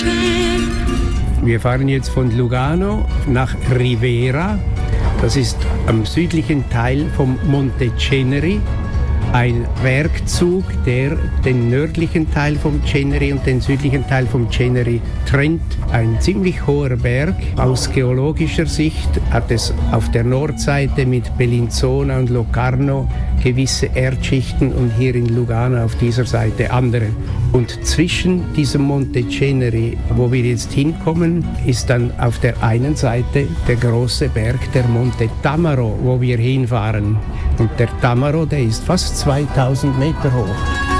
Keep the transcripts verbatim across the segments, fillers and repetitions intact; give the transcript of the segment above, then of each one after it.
Wir fahren jetzt von Lugano nach Rivera. Das ist am südlichen Teil vom Monte Ceneri. Ein Bergzug, der den nördlichen Teil vom Ceneri und den südlichen Teil vom Ceneri trennt. Ein ziemlich hoher Berg. Aus geologischer Sicht hat es auf der Nordseite mit Bellinzona und Locarno gewisse Erdschichten und hier in Lugano auf dieser Seite andere. Und zwischen diesem Monte Ceneri, wo wir jetzt hinkommen, ist dann auf der einen Seite der große Berg, der Monte Tamaro, wo wir hinfahren. Und der Tamaro, der ist fast zweitausend Meter hoch.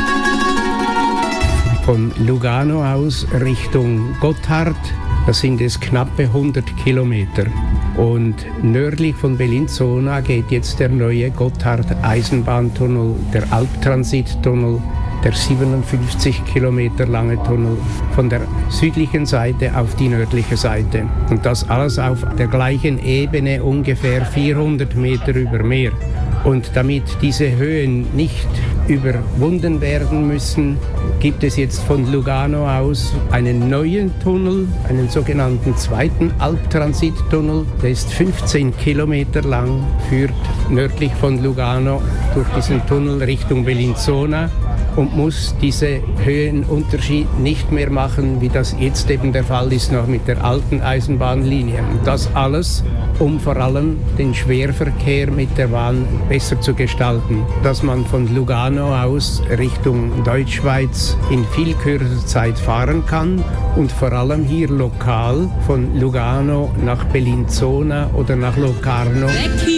Von Lugano aus Richtung Gotthard, das sind es knappe hundert Kilometer. Und nördlich von Bellinzona geht jetzt der neue Gotthard-Eisenbahntunnel, der Alptransittunnel, der siebenundfünfzig Kilometer lange Tunnel von der südlichen Seite auf die nördliche Seite. Und das alles auf der gleichen Ebene, ungefähr vierhundert Meter über Meer. Und damit diese Höhen nicht überwunden werden müssen, gibt es jetzt von Lugano aus einen neuen Tunnel, einen sogenannten zweiten Alptransittunnel. Der ist fünfzehn Kilometer lang, führt nördlich von Lugano durch diesen Tunnel Richtung Bellinzona und muss diese Höhenunterschied nicht mehr machen, wie das jetzt eben der Fall ist, noch mit der alten Eisenbahnlinie. Und das alles, um vor allem den Schwerverkehr mit der Bahn besser zu gestalten, dass man von Lugano aus Richtung Deutschschweiz in viel kürzer Zeit fahren kann und vor allem hier lokal von Lugano nach Bellinzona oder nach Locarno